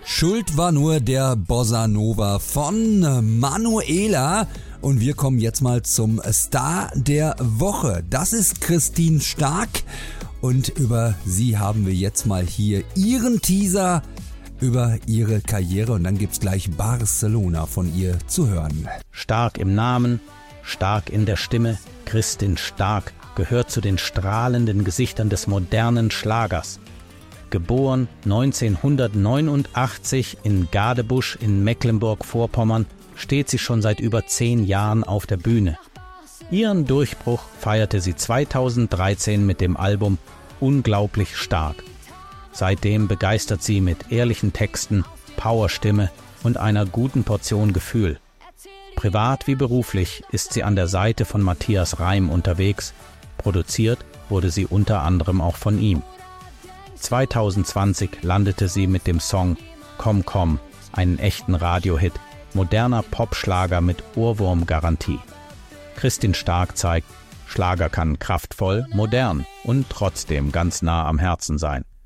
Schuld war nur der Bossa Nova von Manuela. Und wir kommen jetzt mal zum Star der Woche. Das ist Christine Stark. Und über sie haben wir jetzt mal hier ihren Teaser über ihre Karriere. Und dann gibt's gleich Barcelona von ihr zu hören. Stark im Namen, stark in der Stimme. Christine Stark gehört zu den strahlenden Gesichtern des modernen Schlagers. Geboren 1989 in Gadebusch in Mecklenburg-Vorpommern, steht sie schon seit über 10 Jahren auf der Bühne. Ihren Durchbruch feierte sie 2013 mit dem Album Unglaublich stark. Seitdem begeistert sie mit ehrlichen Texten, Powerstimme und einer guten Portion Gefühl. Privat wie beruflich ist sie an der Seite von Matthias Reim unterwegs. Produziert wurde sie unter anderem auch von ihm. 2020 landete sie mit dem Song Komm Komm, einen echten Radiohit, moderner Popschlager mit Ohrwurmgarantie. Christine Stark zeigt, Schlager kann kraftvoll, modern und trotzdem ganz nah am Herzen sein.